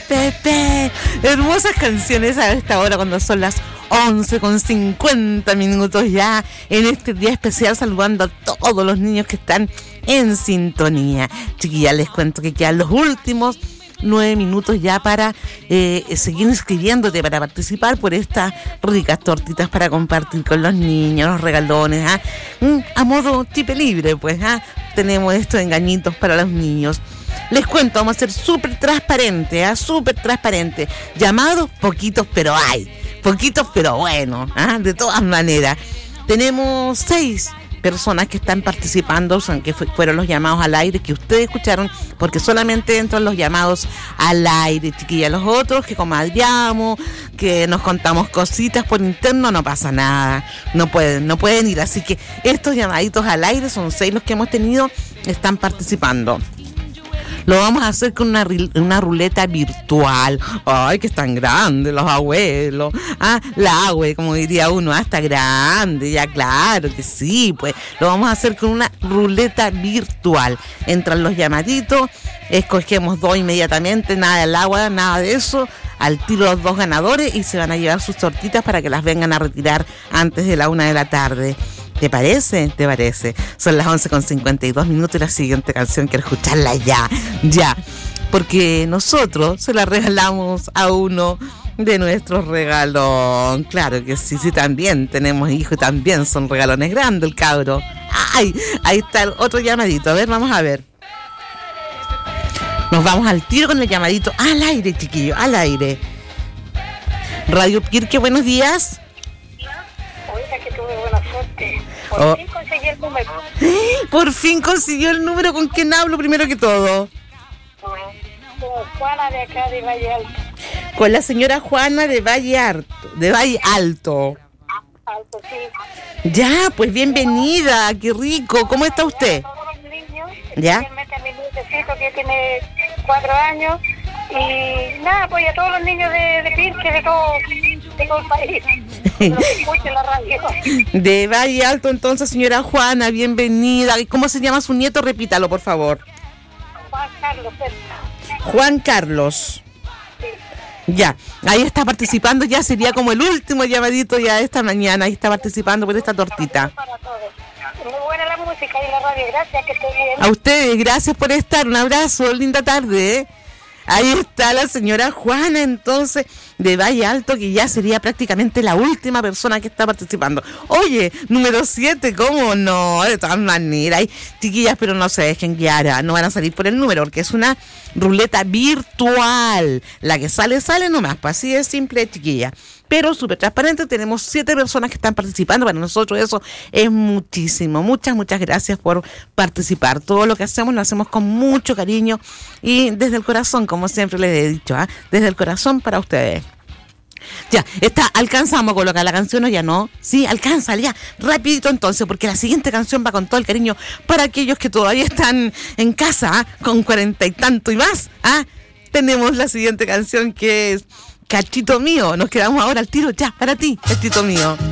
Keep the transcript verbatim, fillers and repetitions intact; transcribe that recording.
Pepe. Hermosas canciones a esta hora cuando son las once con cincuenta minutos ya en este día especial, saludando a todos los niños que están en sintonía. Chiquillas, les cuento que quedan los últimos nueve minutos ya para eh, seguir inscribiéndote para participar por estas ricas tortitas para compartir con los niños, los regalones, ¿ah? Mm, a modo tipe libre, pues, ¿ah? Tenemos estos engañitos para los niños. Les cuento, vamos a ser súper transparente, ¿ah? Súper transparente. Llamados, poquitos, pero hay. Poquitos, pero bueno, ¿ah? De todas maneras. Tenemos seis personas que están participando, son que fueron los llamados al aire que ustedes escucharon, porque solamente entran los llamados al aire, chiquilla. Los otros que comadreamos, que nos contamos cositas por interno, no pasa nada, no pueden, no pueden ir. Así que estos llamaditos al aire son seis los que hemos tenido, están participando. Lo vamos a hacer con una, una ruleta virtual. Ay, que están grandes los abuelos. Ah, la abue, como diría uno, hasta grande, ya claro que sí, pues. Lo vamos a hacer con una ruleta virtual. Entran los llamaditos, escogemos dos inmediatamente, nada del agua, nada de eso. Al tiro los dos ganadores y se van a llevar sus tortitas para que las vengan a retirar antes de la una de la tarde. ¿Te parece? ¿Te parece? Son las once con cincuenta y dos minutos y la siguiente canción quiero escucharla ya, ya. Porque nosotros se la regalamos a uno de nuestros regalón. Claro que sí, sí, también tenemos hijos y también son regalones grandes el cabro. ¡Ay! Ahí está el otro llamadito. A ver, vamos a ver. Nos vamos al tiro con el llamadito al aire, chiquillo, al aire. Radio Pirque, buenos días. Ahorita que tuve buena suerte. Por oh. fin conseguí el número. Por fin consiguió el número. ¿Con quién hablo primero que todo? Con Juana de acá de Valle Alto. Con la señora Juana de Valle Alto. De Valle Alto. Alto, sí. Ya, pues bienvenida. Qué rico. ¿Cómo está usted? A todos los niños, ¿Ya? especialmente a mi nietecito que tiene cuatro años. Y nada, pues a todos los niños de, de Pirque, de todo, de todo el país. Los que escuchen la radio. De Valle Alto, entonces, señora Juana, bienvenida. ¿Cómo se llama su nieto? Repítalo, por favor. Juan Carlos. ¿Verdad? Juan Carlos. Sí. Ya, ahí está participando, ya sería como el último llamadito ya esta mañana. Ahí está participando por esta tortita. Para todos. Muy buena la música y la radio, gracias, que esté bien. A ustedes, gracias por estar. Un abrazo, linda tarde, ¿eh? Ahí está la señora Juana, entonces, de Valle Alto, que ya sería prácticamente la última persona que está participando. Oye, número siete, ¿cómo no? De todas maneras, hay chiquillas, pero no se dejen guiar, no van a salir por el número, porque es una ruleta virtual. La que sale, sale nomás, pues así de simple, chiquilla. Pero súper transparente, tenemos siete personas que están participando. Para nosotros eso es muchísimo. Muchas, muchas gracias por participar. Todo lo que hacemos lo hacemos con mucho cariño y desde el corazón, como siempre les he dicho, ¿eh? Desde el corazón para ustedes. Ya, está, alcanzamos a colocar la canción o ya no. Sí, alcanza, ya, rapidito entonces, porque la siguiente canción va con todo el cariño para aquellos que todavía están en casa, ¿eh? Con cuarenta y tanto y más. ¿eh? Tenemos la siguiente canción que es Cachito Mío. Nos quedamos ahora al tiro, ya, para ti, Cachito Mío.